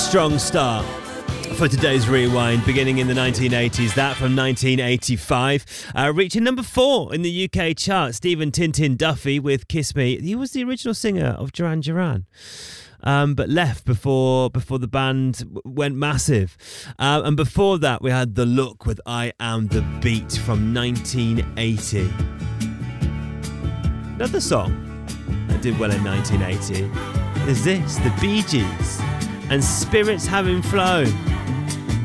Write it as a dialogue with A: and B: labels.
A: strong start for today's Rewind, beginning in the 1980s. That from 1985, reaching number 4 in the UK chart. Stephen Tintin Duffy with Kiss Me. He was the original singer of Duran Duran, but left before the band went massive. And before that, we had The Look with I Am the Beat from 1980. Another song that did well in 1980 is this, the Bee Gees and Spirits Having Flown.